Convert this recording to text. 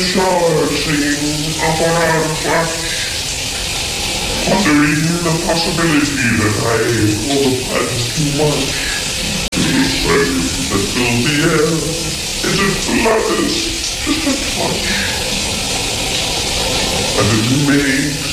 searching upon flash, pondering the possibility that I overplanned too much. To the scent that fills the air, is it flawless, just a touch, and it makes